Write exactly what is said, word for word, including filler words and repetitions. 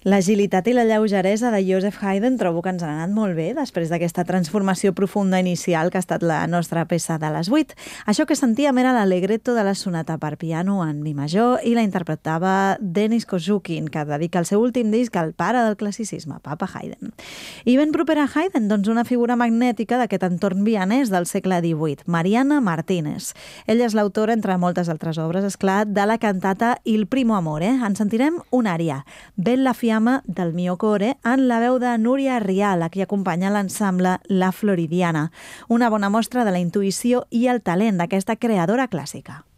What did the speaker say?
L'agilitat i la lleugeresa de Joseph Haydn trobo que ens han anat molt bé després d'aquesta transformació profunda inicial que ha estat la nostra peça de les vuit. Això que sentíem era l'allegretto de la sonata per piano en mi major i la interpretava Denis Koshukin, que dedica el seu últim disc al pare del classicisme, Papa Haydn. I ben propera a Haydn, doncs una figura magnètica d'aquest entorn vienès del segle divuit, Mariana Martínez. Ella és l'autora, entre moltes altres obres, esclar, de la cantata Il primo amore. En sentirem una ària, Bella fiamma del mio core, en la veu de Núria Rial, a qui acompanya l'ensemble La Floridiana. Una bona mostra de la intuïció i el talent d'aquesta creadora clàssica.